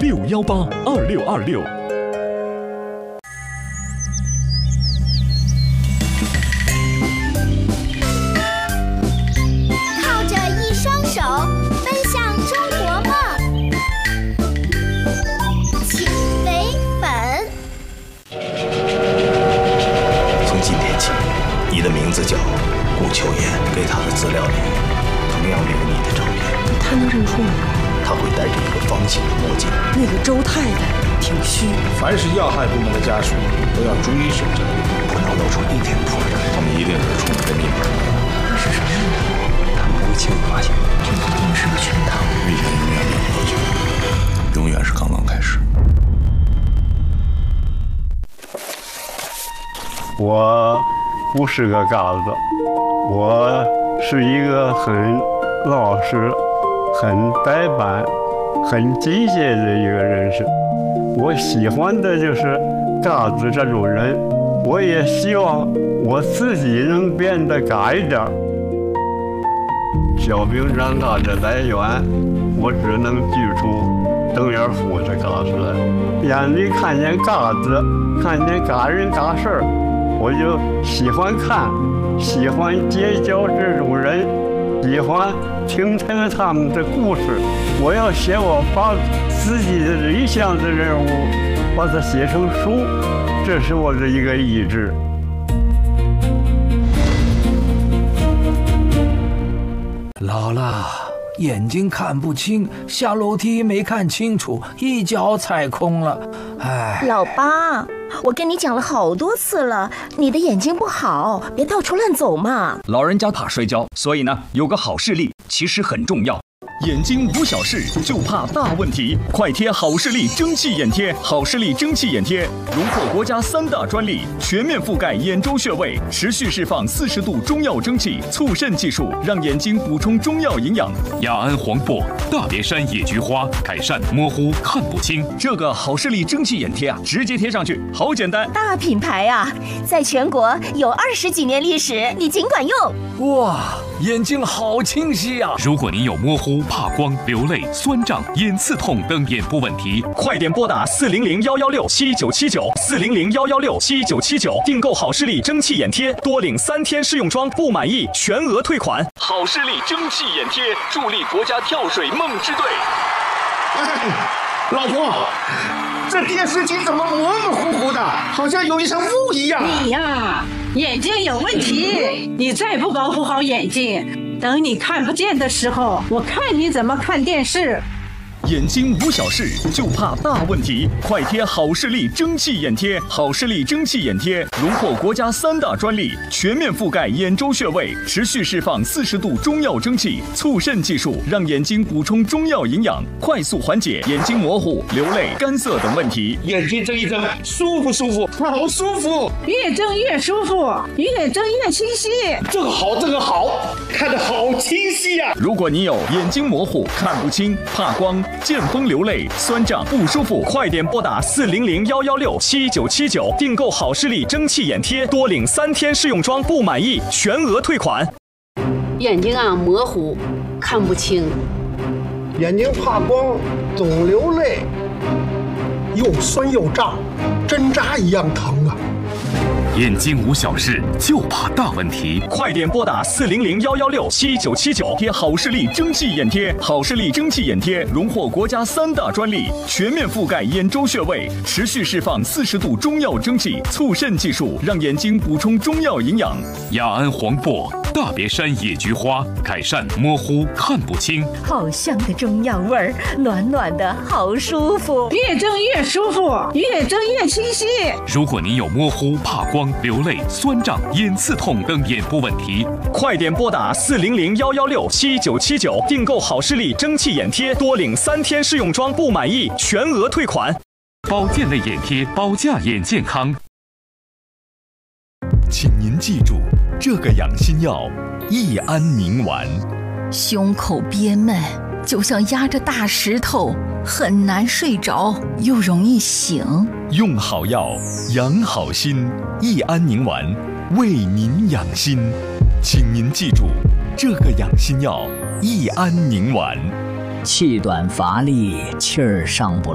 6182626。 靠着一双手，奔向中国梦。请为本。 从今天起，你的名字叫顾秋妍。给他的资料里，同样没有你的照片。 他能认出我吗？ 他会戴着一个方形的墨镜。 那个周太太挺虚。 凡是要害部门的家属都要逐一审查， 不能露出一点破绽。他们一定是出卖密码。 那是什么人？ 他们不会轻易发现。 这一定是个圈套。 遇见永远没有多久，永远是刚刚开始。 我不是个嘎子，我是一个很老实、很呆板、很机械的一个人士。我喜欢的就是嘎子这种人，我也希望我自己能变得嘎一点。小兵张嘎的来源，我只能举出邓元甫的嘎子来。眼里看见嘎子，看见嘎人嘎事儿，我就喜欢看，喜欢结交这种人，喜欢听听他们的故事。我要写我把自己的理想的人物，把它写成书，这是我的一个意志。 老了，眼睛看不清，下楼梯没看清楚，一脚踩空了。哎， 老八，我跟你讲了好多次了，你的眼睛不好，别到处乱走嘛。 老人家怕摔跤，所以呢，有个好视力其实很重要。眼睛无小事，就怕大问题。快贴好视力蒸汽眼贴，好视力蒸汽眼贴荣获国家3大专利，全面覆盖眼周穴位，持续释放40度中药蒸汽，促肾技术，让眼睛补充中药营养。 雅安黄柏、大别山野菊花，改善模糊看不清。 这个好视力蒸汽眼贴啊，直接贴上去，好简单。 大品牌啊，在全国有20几年历史，你尽管用。 哇，眼睛好清晰啊！ 如果你有模糊、怕光、流泪、酸胀、眼刺痛等眼部问题， 快点拨打400-116-7979，400-116-7979，订购好视力蒸汽眼贴，多领3天试用装，不满意全额退款。好视力蒸汽眼贴，助力国家跳水梦之队。 老婆，这电视机怎么模模糊糊的，好像有一层雾一样？ 你呀，眼睛有问题，你再不保护好眼睛，等你看不见的时候，我看你怎么看电视。 眼睛无小事，就怕大问题。快贴好视力蒸汽眼贴，好视力蒸汽眼贴荣获国家3大专利，全面覆盖眼周穴位，持续释放40度中药蒸汽，促肾技术，让眼睛补充中药营养，快速缓解眼睛模糊、流泪、干涩等问题。 眼睛睁一睁，舒不舒服？好舒服， 越睁越舒服，越睁越清晰。 这个好，这个好，看得好清晰呀！ 如果你有眼睛模糊、看不清、怕光、见风流泪、酸胀不舒服，快点拨打400-116-7979，订购好视力蒸汽眼贴，多领3天试用装，不满意全额退款。 眼睛啊模糊，看不清， 眼睛怕光，总流泪，又酸又胀，针扎一样疼啊！ 眼睛无小事，就怕大问题。 快点拨打400-116-7979，贴好视力蒸汽眼贴，好视力蒸汽眼贴荣获国家3大专利，全面覆盖眼周穴位，持续释放40度中药蒸汽，促肾技术，让眼睛补充中药营养。 雅安黄柏、大别山野菊花，改善模糊看不清。 好香的中药味儿，暖暖的，好舒服， 越睁越舒服，越睁越清晰。 如果你有模糊、怕光、流泪、酸胀、眼刺痛等眼部问题， 快点拨打400-116-7979，订购好视力蒸汽眼贴，多领3天试用装，不满意全额退款。 保健类眼贴，保驾眼健康。 请您记住，这个养心药益安宁丸。 胸口憋闷，就像压着大石头，很难睡着，又容易醒。 用好药，养好心，益安宁丸为您养心。请您记住，这个养心药益安宁丸。 气短乏力，气儿上不